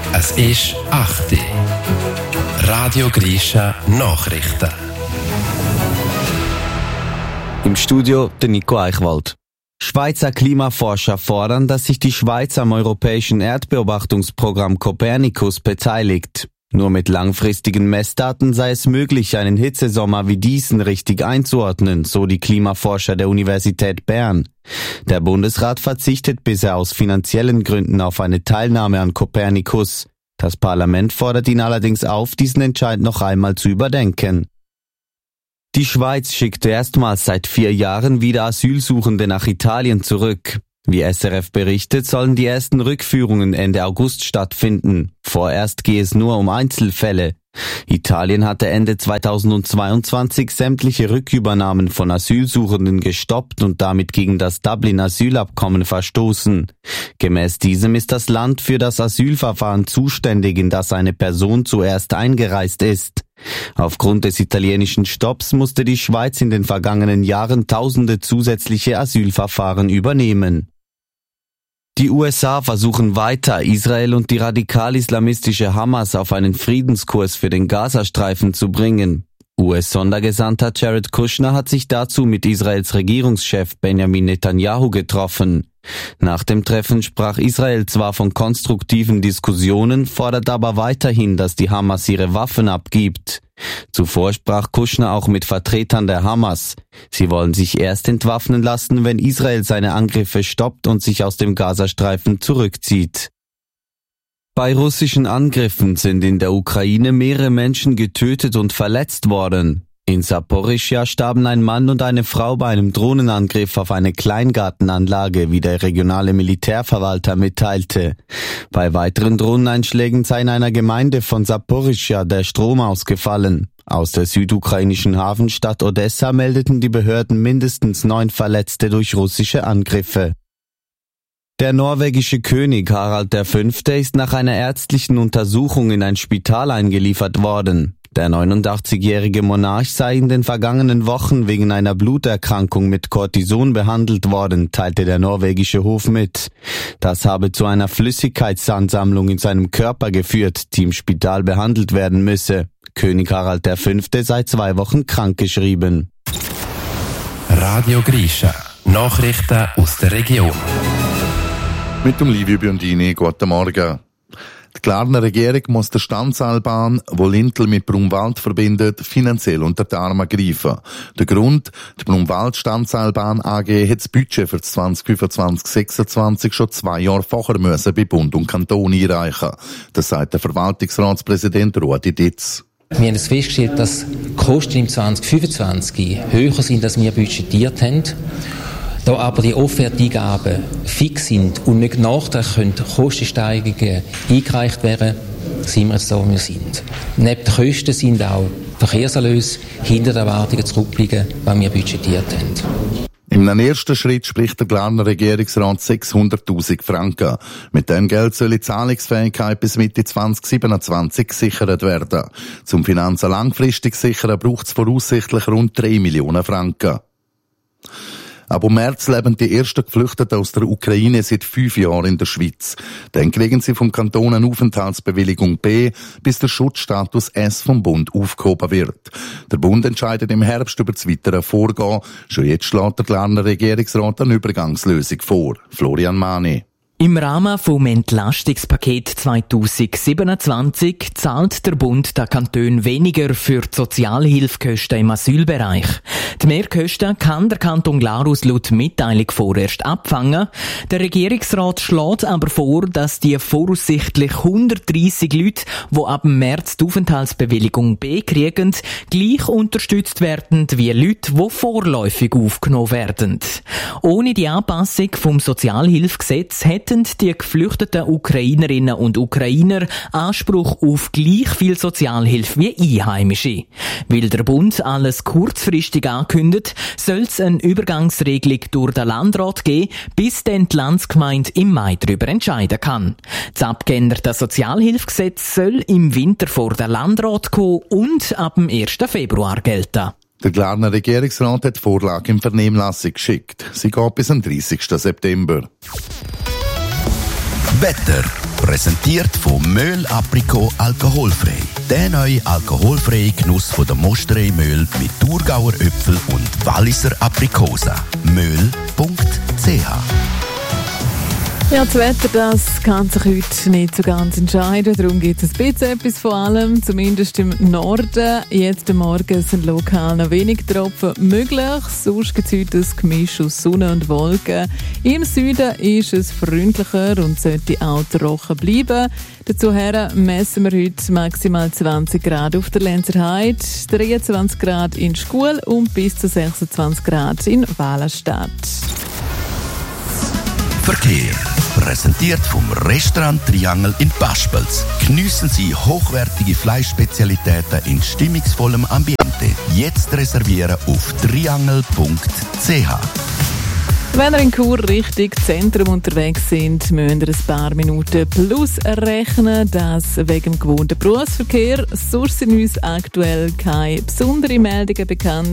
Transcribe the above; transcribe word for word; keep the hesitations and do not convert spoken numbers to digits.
Es ist acht Uhr. Radio Grisha Nachrichten. Im Studio der Nico Eichwald. Schweizer Klimaforscher fordern, dass sich die Schweiz am europäischen Erdbeobachtungsprogramm Copernicus beteiligt. Nur mit langfristigen Messdaten sei es möglich, einen Hitzesommer wie diesen richtig einzuordnen, so die Klimaforscher der Universität Bern. Der Bundesrat verzichtet bisher aus finanziellen Gründen auf eine Teilnahme an Copernicus. Das Parlament fordert ihn allerdings auf, diesen Entscheid noch einmal zu überdenken. Die Schweiz schickte erstmals seit vier Jahren wieder Asylsuchende nach Italien zurück. Wie S R F berichtet, sollen die ersten Rückführungen Ende August stattfinden. Vorerst gehe es nur um Einzelfälle. Italien hatte Ende zweitausendzweiundzwanzig sämtliche Rückübernahmen von Asylsuchenden gestoppt und damit gegen das Dublin-Asylabkommen verstoßen. Gemäß diesem ist das Land für das Asylverfahren zuständig, in das eine Person zuerst eingereist ist. Aufgrund des italienischen Stopps musste die Schweiz in den vergangenen Jahren tausende zusätzliche Asylverfahren übernehmen. Die U S A versuchen weiter, Israel und die radikal-islamistische Hamas auf einen Friedenskurs für den Gazastreifen zu bringen. U S-Sondergesandter Jared Kushner hat sich dazu mit Israels Regierungschef Benjamin Netanyahu getroffen. Nach dem Treffen sprach Israel zwar von konstruktiven Diskussionen, fordert aber weiterhin, dass die Hamas ihre Waffen abgibt. Zuvor sprach Kushner auch mit Vertretern der Hamas. Sie wollen sich erst entwaffnen lassen, wenn Israel seine Angriffe stoppt und sich aus dem Gazastreifen zurückzieht. Bei russischen Angriffen sind in der Ukraine mehrere Menschen getötet und verletzt worden. In Saporischschja starben ein Mann und eine Frau bei einem Drohnenangriff auf eine Kleingartenanlage, wie der regionale Militärverwalter mitteilte. Bei weiteren Drohneneinschlägen sei in einer Gemeinde von Saporischschja der Strom ausgefallen. Aus der südukrainischen Hafenstadt Odessa meldeten die Behörden mindestens neun Verletzte durch russische Angriffe. Der norwegische König Harald der Fünfte ist nach einer ärztlichen Untersuchung in ein Spital eingeliefert worden. Der neunundachtzigjährige Monarch sei in den vergangenen Wochen wegen einer Bluterkrankung mit Cortison behandelt worden, teilte der norwegische Hof mit. Das habe zu einer Flüssigkeitsansammlung in seinem Körper geführt, die im Spital behandelt werden müsse. König Harald der Fünfte sei zwei Wochen krankgeschrieben. Radio Grisha. Nachrichten aus der Region. Mit dem Livio Biondini, guten Morgen. Die Glarner Regierung muss der Standseilbahn, die Lintel mit Brunwald verbindet, finanziell unter die Arme greifen. Der Grund, die Brunwald-Standseilbahn A G hat das Budget für zwanzig fünfundzwanzig sechsundzwanzig schon zwei Jahre vorher müssen bei Bund und Kanton einreichen. Das sagt der Verwaltungsratspräsident Ruedi Ditz. Wir haben festgestellt, dass die Kosten im zwanzig fünfundzwanzig höher sind, als wir budgetiert haben. Da aber die Offerteingaben fix sind und nicht nachträglich Kostensteigerungen eingereicht werden, sind wir jetzt da, wo wir sind. Neben den Kosten sind auch Verkehrserlöse hinter den Erwartungen zurückliegen, was wir budgetiert haben. Im ersten Schritt spricht der Glarner Regierungsrat sechshunderttausend Franken. Mit dem Geld soll die Zahlungsfähigkeit bis Mitte zwanzig siebenundzwanzig gesichert werden. Zum Finanzen langfristig sichern braucht es voraussichtlich rund drei Millionen Franken. Ab März leben die ersten Geflüchteten aus der Ukraine seit fünf Jahren in der Schweiz. Dann kriegen sie vom Kanton eine Aufenthaltsbewilligung B, bis der Schutzstatus S vom Bund aufgehoben wird. Der Bund entscheidet im Herbst über das weitere Vorgehen. Schon jetzt schlägt der Glarner Regierungsrat eine Übergangslösung vor. Florian Mani. Im Rahmen vom Entlastungspaket zweitausendsiebenundzwanzig zahlt der Bund den Kantonen weniger für die Sozialhilfekosten im Asylbereich. Die Mehrkosten kann der Kanton Glarus laut Mitteilung vorerst abfangen. Der Regierungsrat schlägt aber vor, dass die voraussichtlich hundertdreissig Leute, die ab März die Aufenthaltsbewilligung B kriegen, gleich unterstützt werden wie Leute, die vorläufig aufgenommen werden. Ohne die Anpassung vom Sozialhilfegesetz hätten die geflüchteten Ukrainerinnen und Ukrainer Anspruch auf gleich viel Sozialhilfe wie Einheimische. Weil der Bund alles kurzfristig ankündigt, soll es eine Übergangsregelung durch den Landrat geben, bis dann die Landsgemeinde im Mai darüber entscheiden kann. Das abgeänderte Sozialhilfegesetz soll im Winter vor den Landrat kommen und ab dem ersten Februar gelten. Der Glarner Regierungsrat hat die Vorlage in Vernehmlassung geschickt. Sie geht bis am dreißigsten September. Wetter. Präsentiert von Möhl Aprikot alkoholfrei. Der neue alkoholfreie Genuss von der Mosterei Möhl mit Thurgauer Äpfel und Walliser Aprikosa. möhl punkt c h. Ja, das Wetter, das kann sich heute nicht so ganz entscheiden. Darum gibt es ein bisschen etwas von allem, zumindest im Norden. Jetzt am Morgen sind lokal noch wenig Tropfen möglich. Sonst gibt es heute ein Gemisch aus Sonne und Wolken. Im Süden ist es freundlicher und sollte auch trocken bleiben. Dazu messen wir heute maximal zwanzig Grad auf der Lenzerheide, dreiundzwanzig Grad in Schkuhl und bis zu sechsundzwanzig Grad in Walenstadt. Verkehr. Präsentiert vom Restaurant Triangel in Paspels. Geniessen Sie hochwertige Fleischspezialitäten in stimmungsvollem Ambiente. Jetzt reservieren auf triangel punkt c h. Wenn ihr in Chur Richtung Zentrum unterwegs sind, müsst ihr ein paar Minuten plus rechnen, das wegen dem gewohnten Berufsverkehr. Sonst sind uns aktuell keine besonderen Meldungen bekannt.